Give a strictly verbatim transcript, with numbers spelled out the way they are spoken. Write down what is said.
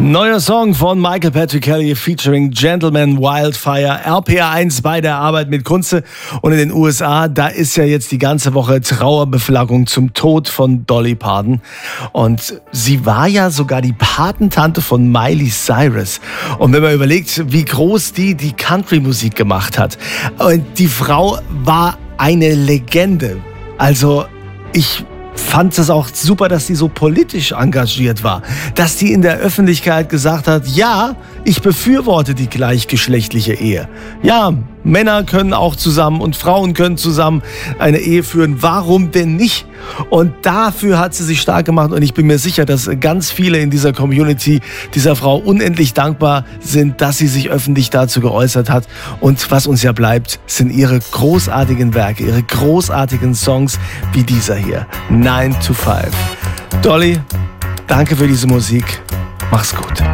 Neuer Song von Michael Patrick Kelly featuring Gentleman Wildfire, R P R eins bei der Arbeit mit Kunze. Und in den U S A, da ist ja jetzt die ganze Woche Trauerbeflaggung zum Tod von Dolly Parton. Und sie war ja sogar die Patentante von Miley Cyrus. Und wenn man überlegt, wie groß die die Country-Musik gemacht hat. Und die Frau war eine Legende. Also ich fand es auch super, dass sie so politisch engagiert war. Dass sie in der Öffentlichkeit gesagt hat, ja, ich befürworte die gleichgeschlechtliche Ehe. Ja, Männer können auch zusammen und Frauen können zusammen eine Ehe führen. Warum denn nicht? Und dafür hat sie sich stark gemacht. Und ich bin mir sicher, dass ganz viele in dieser Community dieser Frau unendlich dankbar sind, dass sie sich öffentlich dazu geäußert hat. Und was uns ja bleibt, sind ihre großartigen Werke, ihre großartigen Songs wie dieser hier, nine to five. Dolly, danke für diese Musik. Mach's gut.